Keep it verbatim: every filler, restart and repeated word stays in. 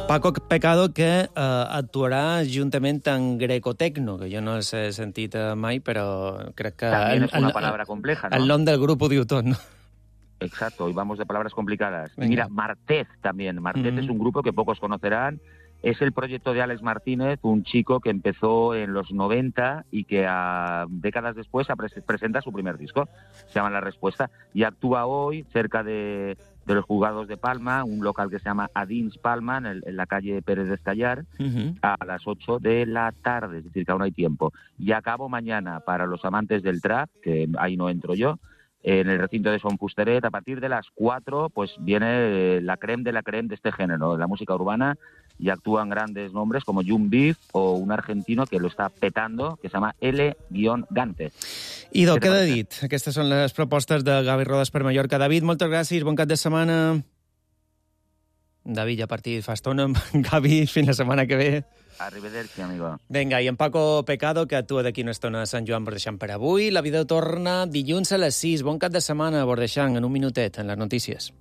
Paco Pecado, que eh, actuarà juntament amb Grecotecno, que jo no els he sentit mai, però crec que... También el, es una el, palabra compleja, ¿no? El nom del grup ho diu tot, ¿no? Exacto, hoy vamos de palabras complicadas. Venga. Mira, Martez también. Martez Mm. es un grupo que pocos conocerán. Es el proyecto de Alex Martínez, un chico que empezó en los noventa y que a décadas después apres- presenta su primer disco. Se llama La Respuesta y actúa hoy cerca de, de los juzgados de Palma, un local que se llama Adins Palma, en, el- en la calle Pérez de Estallar, Uh-huh. a las ocho de la tarde, es decir, que aún hay tiempo. Y acabo mañana para los amantes del trap, que ahí no entro yo, en el recinto de Son Fusteret. A partir de las cuatro pues viene eh, la creme de la creme de este género, de la música urbana, y actúan grandes nombres como Jun Beef o un argentino que lo está petando, que se llama L. Gante. Idò, Què te queda parece? dit. Aquestes són les propostes de Gavi Rodes per Mallorca. David, moltes gràcies, bon cap de setmana. David, ja ha partit fa estona. Gavi, fins la setmana que ve. Arrivederci, amigo. Vinga, i en Paco Pecado, que actua d'aquí una estona a Sant Joan Bordeixant per avui. La vida torna dilluns a les sis. Bon cap de setmana, Bordeixant, en un minutet, en les notícies.